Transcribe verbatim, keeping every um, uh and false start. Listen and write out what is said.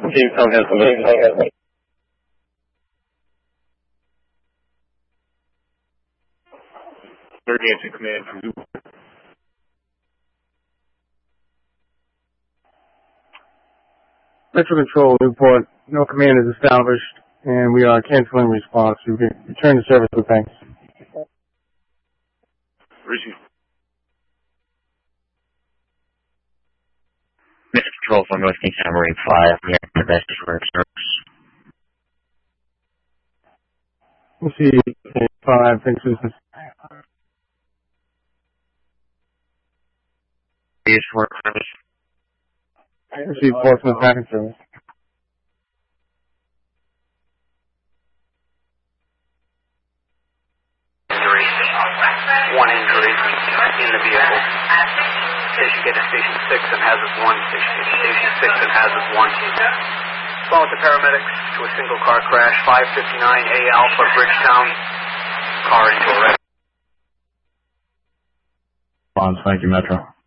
Team Tom has the third answer command from Newport. Metro Control, Newport. No command is established, and we are canceling response. You can return to service with thanks. Receive. Metro Control from North King Cameron five. We have the message for service. We'll see five. Thanks for this. Is for service. Receive Portsmouth back in service. One injury in the vehicle. Station get to station six and hazard one. Station station six and hazard one. Follow the paramedics to a single car crash. five fifty-nine A Alpha Bridgetown. Car into a wreck. Thank you, Metro.